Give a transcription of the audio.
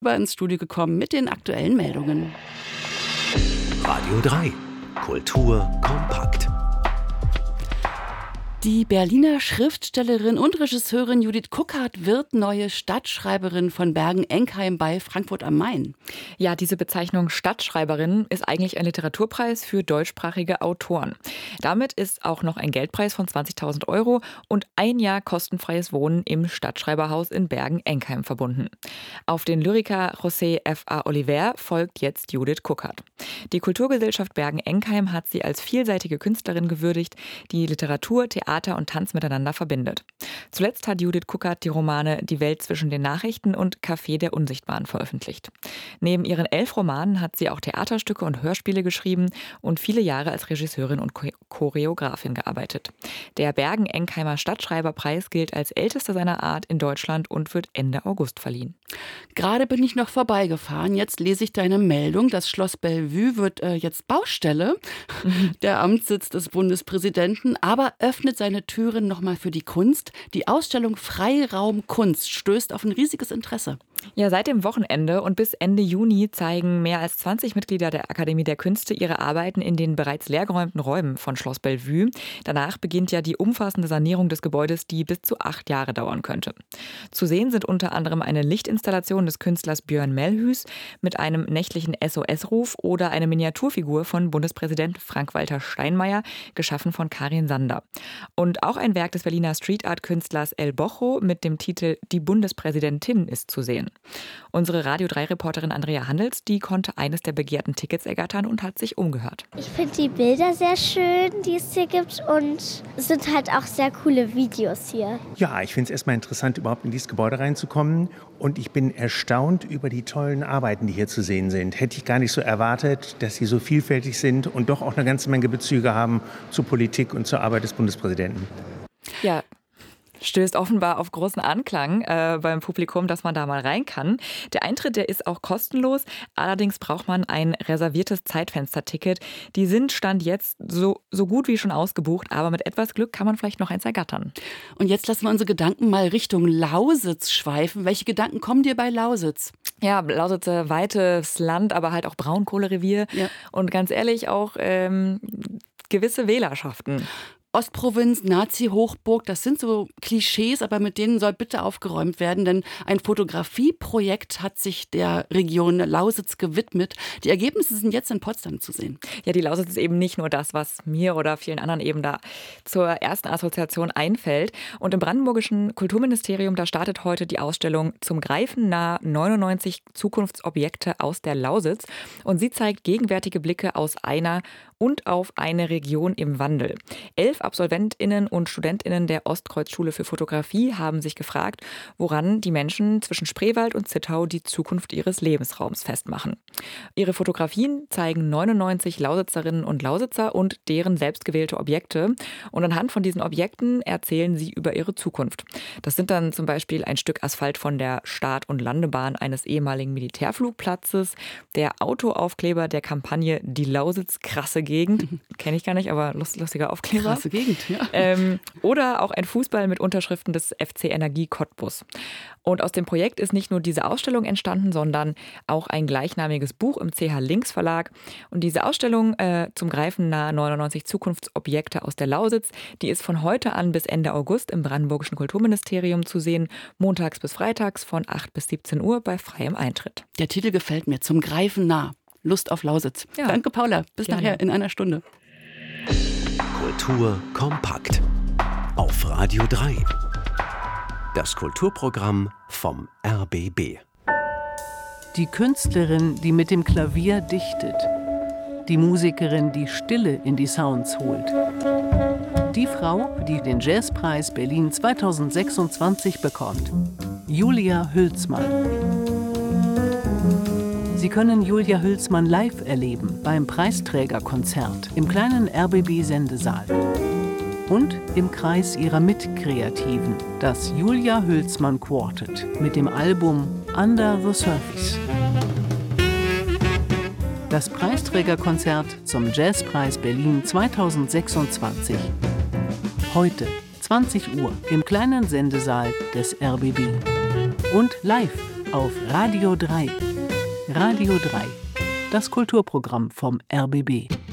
ins Studio gekommen mit den aktuellen Meldungen. Radio 3. Kultur kompakt. Die Berliner Schriftstellerin und Regisseurin Judith Kuckert wird neue Stadtschreiberin von Bergen-Enkheim bei Frankfurt am Main. Ja, diese Bezeichnung Stadtschreiberin ist eigentlich ein Literaturpreis für deutschsprachige Autoren. Damit ist auch noch ein Geldpreis von 20.000 € und ein Jahr kostenfreies Wohnen im Stadtschreiberhaus in Bergen-Enkheim verbunden. Auf den Lyriker José F.A. Oliver folgt jetzt Judith Kuckert. Die Kulturgesellschaft Bergen-Enkheim hat sie als vielseitige Künstlerin gewürdigt, die Literatur, Theater und Tanz miteinander verbindet. Zuletzt hat Judith Kuckert die Romane Die Welt zwischen den Nachrichten und Café der Unsichtbaren veröffentlicht. Neben ihren 11 Romanen hat sie auch Theaterstücke und Hörspiele geschrieben und viele Jahre als Regisseurin und Choreografin gearbeitet. Der Bergen-Enkheimer Stadtschreiberpreis gilt als ältester seiner Art in Deutschland und wird Ende August verliehen. Gerade bin ich noch vorbeigefahren. Jetzt lese ich deine Meldung. Das Schloss Bellevue wird jetzt Baustelle, der Amtssitz des Bundespräsidenten, aber öffnet seine Türen nochmal für die Kunst. Die Ausstellung Freiraum Kunst stößt auf ein riesiges Interesse. Ja, seit dem Wochenende und bis Ende Juni zeigen mehr als 20 Mitglieder der Akademie der Künste ihre Arbeiten in den bereits leergeräumten Räumen von Schloss Bellevue. Danach beginnt ja die umfassende Sanierung des Gebäudes, die bis zu 8 Jahre dauern könnte. Zu sehen sind unter anderem eine Lichtinstallation des Künstlers Björn Mellhus mit einem nächtlichen SOS-Ruf oder eine Miniaturfigur von Bundespräsident Frank-Walter Steinmeier, geschaffen von Karin Sander. Und auch ein Werk des Berliner Street-Art-Künstlers El Bocho mit dem Titel Die Bundespräsidentin ist zu sehen. Unsere Radio 3-Reporterin Andrea Handels, die konnte eines der begehrten Tickets ergattern und hat sich umgehört. Ich finde die Bilder sehr schön, die es hier gibt, und es sind halt auch sehr coole Videos hier. Ja, ich finde es erstmal interessant, überhaupt in dieses Gebäude reinzukommen, und ich bin erstaunt über die tollen Arbeiten, die hier zu sehen sind. Hätte ich gar nicht so erwartet, dass sie so vielfältig sind und doch auch eine ganze Menge Bezüge haben zur Politik und zur Arbeit des Bundespräsidenten. Ja, stößt offenbar auf großen Anklang beim Publikum, dass man da mal rein kann. Der Eintritt, der ist auch kostenlos. Allerdings braucht man ein reserviertes Zeitfensterticket. Die sind Stand jetzt so gut wie schon ausgebucht, aber mit etwas Glück kann man vielleicht noch eins ergattern. Und jetzt lassen wir unsere Gedanken mal Richtung Lausitz schweifen. Welche Gedanken kommen dir bei Lausitz? Ja, Lausitz, weites Land, aber halt auch Braunkohlerevier. Ja. Und ganz ehrlich auch gewisse Wählerschaften. Ostprovinz, Nazi-Hochburg, das sind so Klischees, aber mit denen soll bitte aufgeräumt werden, denn ein Fotografieprojekt hat sich der Region Lausitz gewidmet. Die Ergebnisse sind jetzt in Potsdam zu sehen. Ja, die Lausitz ist eben nicht nur das, was mir oder vielen anderen eben da zur ersten Assoziation einfällt. Und im brandenburgischen Kulturministerium, da startet heute die Ausstellung Zum Greifen nah 99 Zukunftsobjekte aus der Lausitz. Und sie zeigt gegenwärtige Blicke aus einer und auf eine Region im Wandel. 11 AbsolventInnen und StudentInnen der Ostkreuzschule für Fotografie haben sich gefragt, woran die Menschen zwischen Spreewald und Zittau die Zukunft ihres Lebensraums festmachen. Ihre Fotografien zeigen 99 Lausitzerinnen und Lausitzer und deren selbstgewählte Objekte. Und anhand von diesen Objekten erzählen sie über ihre Zukunft. Das sind dann zum Beispiel ein Stück Asphalt von der Start- und Landebahn eines ehemaligen Militärflugplatzes, der Autoaufkleber der Kampagne Die Lausitz, krasse Gegend. Kenne ich gar nicht, aber lustiger Aufkleber. Krasse Gegend, ja. Oder auch ein Fußball mit Unterschriften des FC Energie Cottbus. Und aus dem Projekt ist nicht nur diese Ausstellung entstanden, sondern auch ein gleichnamiges Buch im CH Links Verlag. Und diese Ausstellung Zum Greifen nah 99 Zukunftsobjekte aus der Lausitz, die ist von heute an bis Ende August im brandenburgischen Kulturministerium zu sehen, montags bis freitags von 8 bis 17 Uhr bei freiem Eintritt. Der Titel gefällt mir, Zum Greifen nah. Lust auf Lausitz. Ja. Danke, Paula. Bis Gerne. Nachher in einer Stunde. Kultur kompakt. Auf Radio 3. Das Kulturprogramm vom RBB. Die Künstlerin, die mit dem Klavier dichtet. Die Musikerin, die Stille in die Sounds holt. Die Frau, die den Jazzpreis Berlin 2026 bekommt. Julia Hülsmann. Sie können Julia Hülsmann live erleben beim Preisträgerkonzert im kleinen RBB-Sendesaal und im Kreis ihrer Mitkreativen, das Julia Hülsmann Quartet mit dem Album Under the Surface. Das Preisträgerkonzert zum Jazzpreis Berlin 2026. Heute, 20 Uhr, im kleinen Sendesaal des RBB. Und live auf Radio 3. Radio 3, das Kulturprogramm vom RBB.